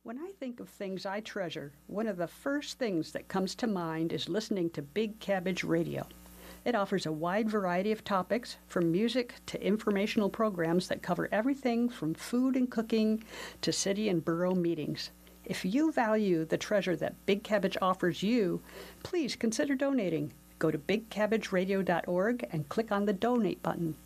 When I think of things I treasure, one of the first things that comes to mind is listening to Big Cabbage Radio. It offers a wide variety of topics, from music to informational programs that cover everything from food and cooking to city and borough meetings. If you value the treasure that Big Cabbage offers you, please consider donating. Go to bigcabbageradio.org and click on the donate button.